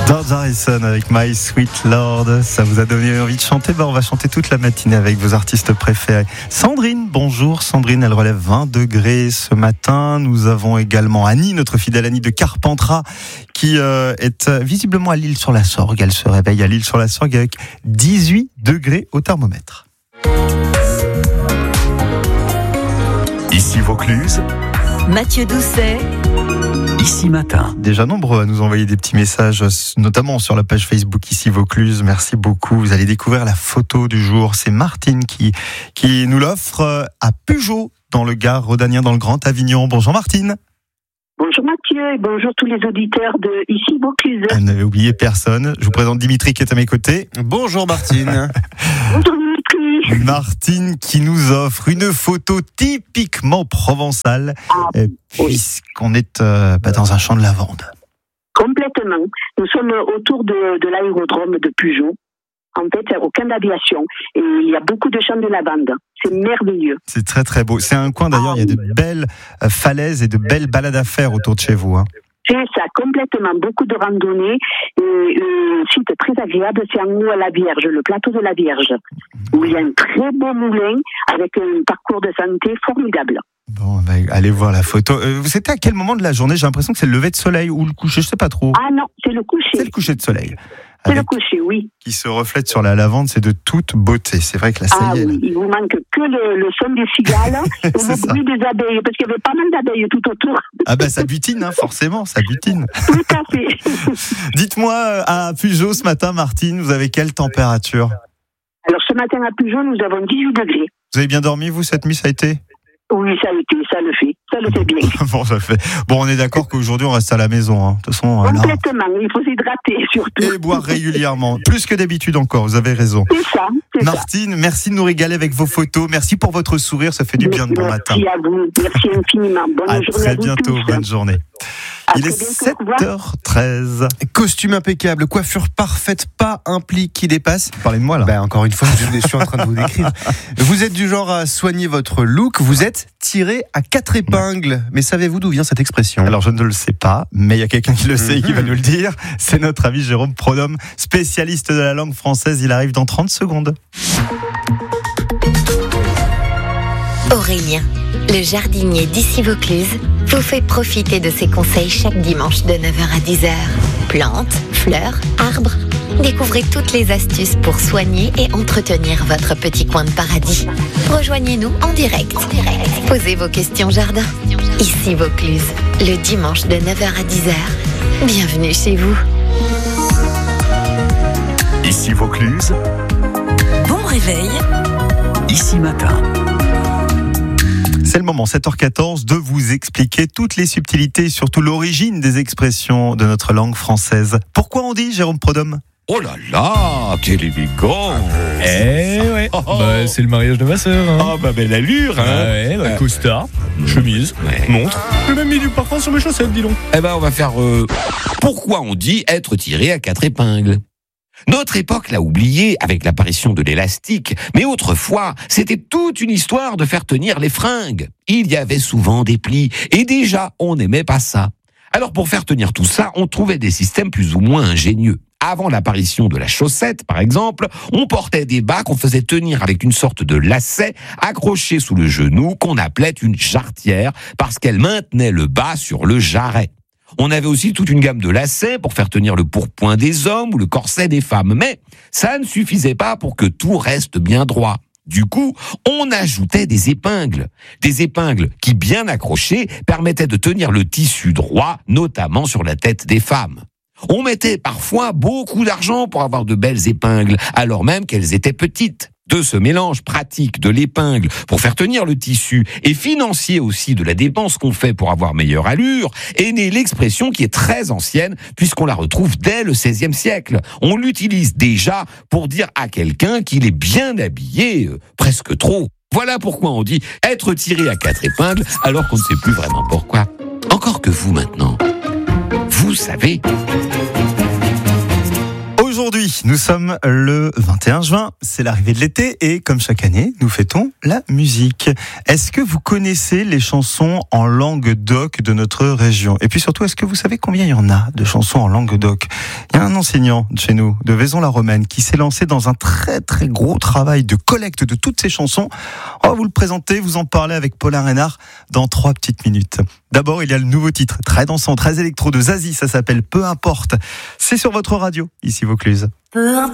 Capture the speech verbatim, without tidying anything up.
George Harrison avec My Sweet Lord, ça vous a donné envie de chanter? Ben on va chanter toute la matinée avec vos artistes préférés. Sandrine, bonjour. Sandrine, elle relève vingt degrés ce matin. Nous avons également Annie, notre fidèle Annie de Carpentras, qui euh, est visiblement à l'île sur la Sorgue. Elle se réveille à l'île sur la Sorgue avec dix-huit degrés au thermomètre. Ici Vaucluse, Mathieu Doucet, Ici Matin. Déjà nombreux à nous envoyer des petits messages, notamment sur la page Facebook Ici Vaucluse. Merci beaucoup. Vous allez découvrir la photo du jour. C'est Martine qui, qui nous l'offre à Pugeot, dans le Gard rhodanien, dans le Grand Avignon. Bonjour Martine. Bonjour Mathieu et bonjour tous les auditeurs de Ici Vaucluse. Elle n'avait oublié personne. Je vous présente Dimitri qui est à mes côtés. Bonjour Martine. Bonjour Dimitri. Martine qui nous offre une photo typiquement provençale, Ah, euh, puisqu'on est euh, bah, dans un champ de lavande. Complètement. Nous sommes autour de, de l'aérodrome de Pugeot. En fait, c'est au camp d'aviation. Et il y a beaucoup de champs de lavande. C'est merveilleux. C'est très très beau. C'est un coin d'ailleurs, il y a de belles euh, falaises et de belles balades à faire autour de chez vous. Hein. C'est ça, complètement. Beaucoup de randonnées. Et le site très agréable, c'est en haut à la Vierge, le plateau de la Vierge, où il y a un très beau moulin avec un parcours de santé formidable. Bon, bah, allez voir la photo. Euh, c'était à quel moment de la journée? J'ai l'impression que c'est le lever de soleil ou le coucher, je sais pas trop. Ah non, c'est le coucher. C'est le coucher de soleil. C'est le Avec- coucher, oui. Qui se reflète sur la lavande, c'est de toute beauté. C'est vrai que là, ça Ah y est. là. oui, il vous manque que le, le son des cigales et C'est le ça. bruit des abeilles, parce qu'il y avait pas mal d'abeilles tout autour. Ah bah ça butine, hein, forcément, ça butine. Tout à fait. Dites-moi, euh, à Pugeot ce matin, Martine, vous avez quelle température? Alors ce matin à Pugeot, nous avons dix-huit degrés. Vous avez bien dormi, vous, cette nuit, ça a été? Oui, ça a été, ça le fait. Ça le fait bien. Bon, ça fait. Bon, on est d'accord qu'aujourd'hui, on reste à la maison. Hein. De toute façon, euh, là, Complètement, il faut s'hydrater surtout. et boire régulièrement. Plus que d'habitude encore, vous avez raison. C'est ça, c'est ça. Martine, merci de nous régaler avec vos photos. Merci pour votre sourire, ça fait du bien de bon matin. Merci à vous, merci infiniment. Bonne À journée très à vous bientôt, tous. bonne journée. À Il très est bientôt, sept au revoir. heures treize. Costume impeccable, coiffure parfaite, pas un pli qui dépasse. Parlez de moi là. Ben, encore une fois, je suis en train de vous décrire. Vous êtes du genre à soigner votre look, vous êtes tiré à quatre épingles. Mais savez-vous d'où vient cette expression? Alors je ne le sais pas, mais il y a quelqu'un qui le sait et qui va nous le dire. C'est notre ami Jérôme Prodhomme, spécialiste de la langue française. Il arrive dans trente secondes. Aurélien, le jardinier d'Ici Vaucluse, vous fait profiter de ses conseils chaque dimanche de neuf heures à dix heures. Plantes, fleurs, arbres, découvrez toutes les astuces pour soigner et entretenir votre petit coin de paradis. Rejoignez-nous en direct. Posez vos questions jardin. Ici Vaucluse, le dimanche de neuf heures à dix heures. Bienvenue chez vous. Ici Vaucluse, Bon réveil. Ici Matin. C'est le moment, sept heures quatorze, de vous expliquer toutes les subtilités et surtout l'origine des expressions de notre langue française. Pourquoi on dit, Jérôme Prodhomme? Oh là là, quelle élégance! Eh ouais, Oh, oh. bah, c'est le mariage de ma sœur. Hein. Ah bah belle allure, hein! Ah ouais, bah, costard, chemise, Ouais. montre. J'ai même mis du parfum sur mes chaussettes, dis donc. Eh ben on va faire... euh, Pourquoi on dit être tiré à quatre épingles? Notre époque l'a oublié avec l'apparition de l'élastique, mais autrefois, c'était toute une histoire de faire tenir les fringues. Il y avait souvent des plis, et déjà, on n'aimait pas ça. Alors pour faire tenir tout ça, on trouvait des systèmes plus ou moins ingénieux. Avant l'apparition de la chaussette, par exemple, on portait des bas qu'on faisait tenir avec une sorte de lacet accroché sous le genou qu'on appelait une jarretière parce qu'elle maintenait le bas sur le jarret. On avait aussi toute une gamme de lacets pour faire tenir le pourpoint des hommes ou le corset des femmes, mais ça ne suffisait pas pour que tout reste bien droit. Du coup, on ajoutait des épingles. Des épingles qui, bien accrochées, permettaient de tenir le tissu droit, notamment sur la tête des femmes. On mettait parfois beaucoup d'argent pour avoir de belles épingles, alors même qu'elles étaient petites. De ce mélange pratique de l'épingle pour faire tenir le tissu et financier aussi de la dépense qu'on fait pour avoir meilleure allure, est née l'expression qui est très ancienne puisqu'on la retrouve dès le seizième siècle. On l'utilise déjà pour dire à quelqu'un qu'il est bien habillé, euh, presque trop. Voilà pourquoi on dit être tiré à quatre épingles alors qu'on ne sait plus vraiment pourquoi. Encore que vous maintenant, vous savez... Aujourd'hui, Aujourd'hui, nous sommes le vingt et un juin, c'est l'arrivée de l'été et comme chaque année, nous fêtons la musique. Est-ce que vous connaissez les chansons en Languedoc de notre région? Et puis surtout, est-ce que vous savez combien il y en a de chansons en Languedoc? Il y a un enseignant de chez nous, de Vaison-la-Romaine, qui s'est lancé dans un très très gros travail de collecte de toutes ces chansons. On va vous le présenter, vous en parler avec Paulin Reynard dans trois petites minutes. D'abord, il y a le nouveau titre, très dansant, très électro de Zazie, ça s'appelle Peu importe. C'est sur votre radio, ici Vaucluse. Peu importe.